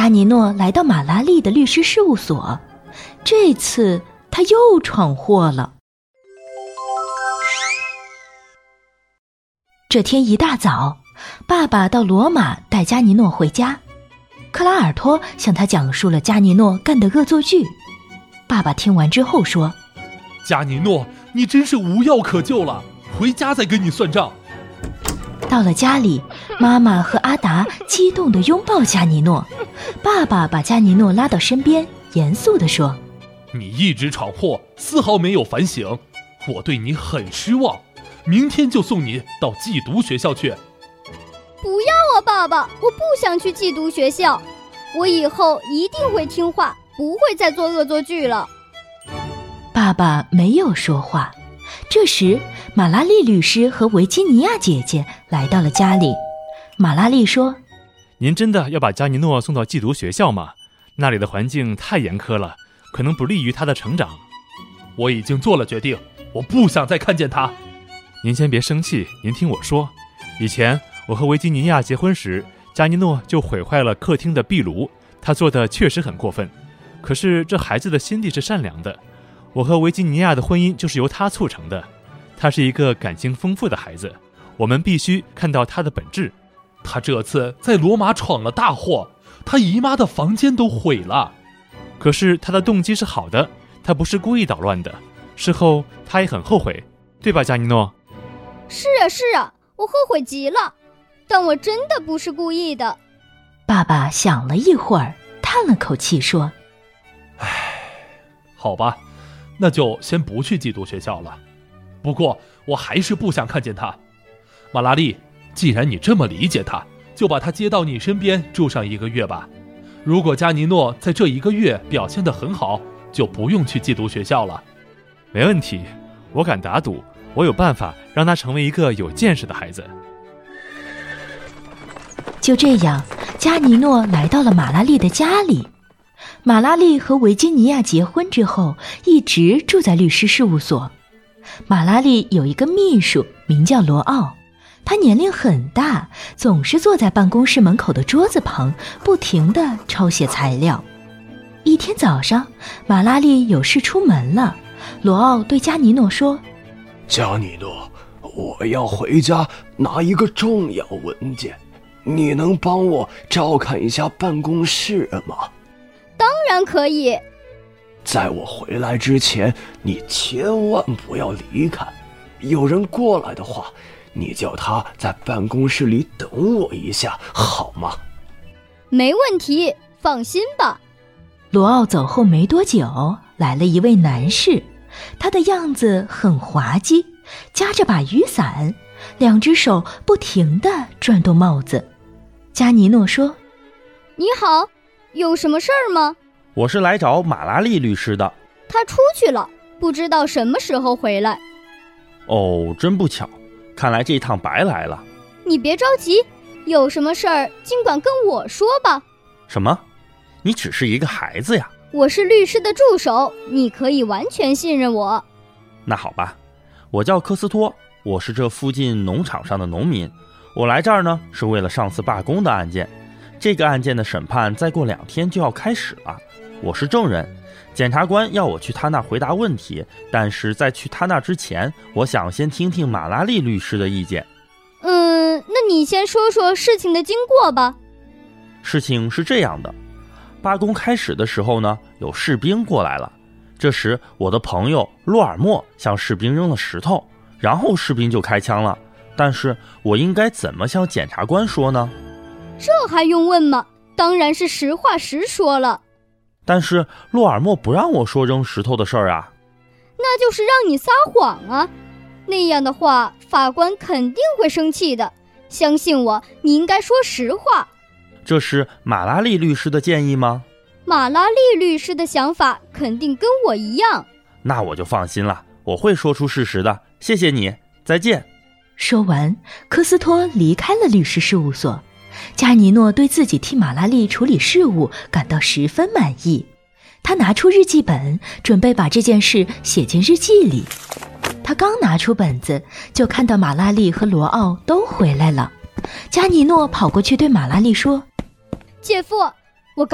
加尼诺来到马拉利的律师事务所，这次他又闯祸了。这天一大早，爸爸到罗马带加尼诺回家，克拉尔托向他讲述了加尼诺干的恶作剧。爸爸听完之后说： 加尼诺，你真是无药可救了，回家再跟你算账。 到了家里，妈妈和阿达激动地拥抱加尼诺，爸爸把加尼诺拉到身边，严肃地说： 你一直闯祸，丝毫没有反省，我对你很失望，明天就送你到寄读学校去。 不要啊，爸爸，我不想去寄读学校，我以后一定会听话，不会再做恶作剧了。 爸爸没有说话。这时，马拉利律师和维吉尼亚姐姐来到了家里。马拉利说： 您真的要把加尼诺送到寄读学校吗？那里的环境太严苛了，可能不利于他的成长。 我已经做了决定，我不想再看见他。 您先别生气，您听我说，以前我和维吉尼亚结婚时，加尼诺就毁坏了客厅的壁炉，他做的确实很过分。可是这孩子的心地是善良的，我和维吉尼亚的婚姻就是由他促成的。他是一个感情丰富的孩子，我们必须看到他的本质。 他这次在罗马闯了大祸，他姨妈的房间都毁了。 可是他的动机是好的，他不是故意捣乱的。事后他也很后悔，对吧，加尼诺？ 是啊，我后悔极了，但我真的不是故意的。 爸爸想了一会儿，叹了口气说： 好吧，那就先不去寄读学校了。不过我还是不想看见他。马拉利，既然你这么理解他，就把他接到你身边住上1个月吧。如果加尼诺在这1个月表现得很好，就不用去寄读学校了。 没问题，我敢打赌，我有办法让他成为一个有见识的孩子。 就这样，加尼诺来到了马拉利的家里。马拉利和维吉尼亚结婚之后，一直住在律师事务所。马拉利有一个秘书，名叫罗奥，他年龄很大，总是坐在办公室门口的桌子旁，不停地抄写材料。一天早上，马拉利有事出门了，罗奥对加尼诺说： 加尼诺，我要回家拿一个重要文件，你能帮我照看一下办公室吗？ 当然可以。 在我回来之前，你千万不要离开。有人过来的话，你叫他在办公室里等我一下，好吗？ 没问题，放心吧。 罗奥走后没多久，来了一位男士，他的样子很滑稽，夹着把雨伞，2只手不停地转动帽子。加尼诺说： 你好，有什么事儿吗？ 我是来找马拉利律师的。 他出去了，不知道什么时候回来。 哦，真不巧，看来这趟白来了。 你别着急，有什么事儿尽管跟我说吧。 什么？你只是一个孩子呀？ 我是律师的助手，你可以完全信任我。 那好吧，我叫科斯托，我是这附近农场上的农民。我来这儿呢，是为了上次罢工的案件。这个案件的审判再过2天就要开始了。我是证人，检察官要我去他那回答问题，但是在去他那之前，我想先听听马拉利律师的意见。 那你先说说事情的经过吧。 事情是这样的，罢工开始的时候呢，有士兵过来了。这时我的朋友洛尔莫向士兵扔了石头，然后士兵就开枪了。但是我应该怎么向检察官说呢？ 这还用问吗？当然是实话实说了。 但是洛尔莫不让我说扔石头的事儿啊。 那就是让你撒谎啊，那样的话法官肯定会生气的。相信我，你应该说实话。 这是马拉利律师的建议吗？ 马拉利律师的想法肯定跟我一样。 那我就放心了，我会说出事实的。谢谢你，再见。 说完，科斯托离开了律师事务所。加尼诺对自己替马拉利处理事务感到十分满意，他拿出日记本，准备把这件事写进日记里。他刚拿出本子，就看到马拉利和罗奥都回来了。加尼诺跑过去对马拉利说： 姐夫，